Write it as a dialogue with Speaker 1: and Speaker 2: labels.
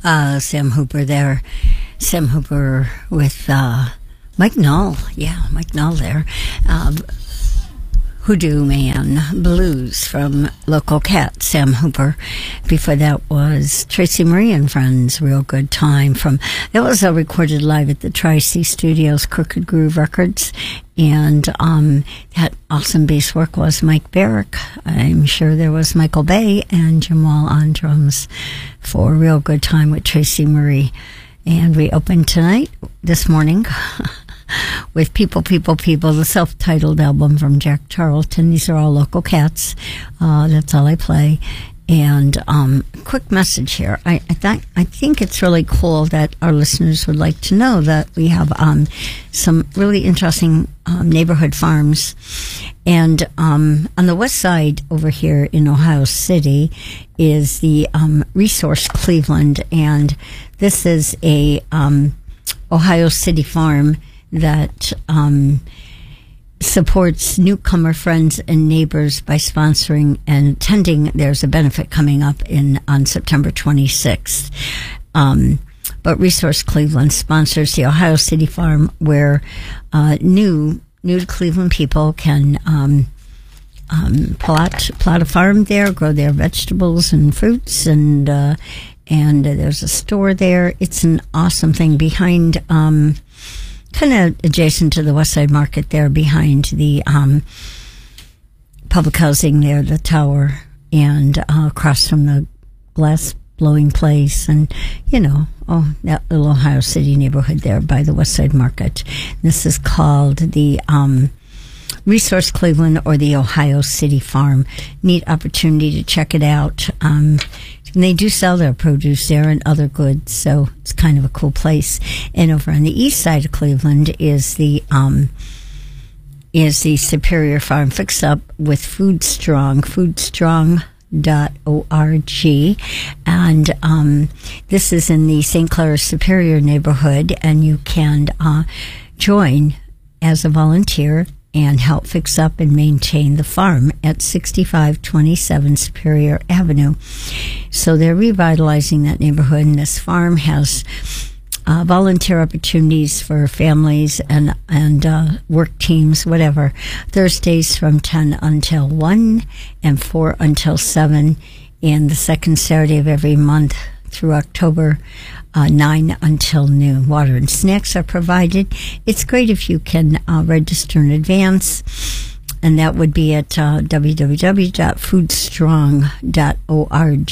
Speaker 1: Sam Hooper there. Sam Hooper with Mike Null. Yeah, Mike Null there. Hoodoo Man Blues from Local Cat, Sam Hooper. Before that was Tracy Marie and Friends, Real Good Time. That was recorded live at the Tri-C Studios, Crooked Groove Records. And that awesome bass work was Mike Barrick. I'm sure there was Michael Bay and Jamal on drums for Real Good Time with Tracy Marie. And we opened this morning, with People, the self-titled album from Jack Charlton. These are all Local Cats. That's all I play. And quick message here. I think it's really cool that our listeners would like to know that we have some really interesting neighborhood farms. And on the west side over here in Ohio City is the Resource Cleveland. And this is a Ohio City farm that supports newcomer friends and neighbors by sponsoring and attending. There's a benefit coming up on September 26th. But Resource Cleveland sponsors the Ohio City Farm, where new to Cleveland people can plot a farm there, grow their vegetables and fruits, and there's a store there. It's an awesome thing behind kind of adjacent to the West Side Market there, behind the public housing there, the tower, and across from the glass blowing place, and that little Ohio City neighborhood there by the West Side Market. This is called the Resource Cleveland, or the Ohio City Farm. Neat opportunity to check it out. And they do sell their produce there and other goods, so it's kind of a cool place. And over on the east side of Cleveland is the Superior Farm Fix Up with Foodstrong, foodstrong.org. And this is in the St. Clair Superior neighborhood, and you can join as a volunteer and help fix up and maintain the farm at 6527 Superior Avenue. So they're revitalizing that neighborhood, and this farm has volunteer opportunities for families and work teams, whatever. Thursdays from 10 until 1 and 4 until 7, and the second Saturday of every month through October, 9 until noon. Water and snacks are provided. It's great if you can register in advance, and that would be at www.foodstrong.org.